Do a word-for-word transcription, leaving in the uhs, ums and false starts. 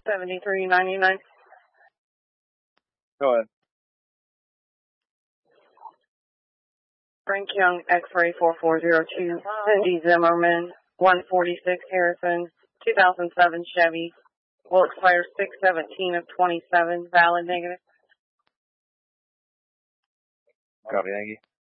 seventy-three ninety-nine. Go ahead. Frank Young, X-ray four four zero two. Cindy Zimmerman, one forty-six Harrison, two thousand seven Chevy. Will expire six seventeen of twenty-seven. Valid negative. Copy, Yankee.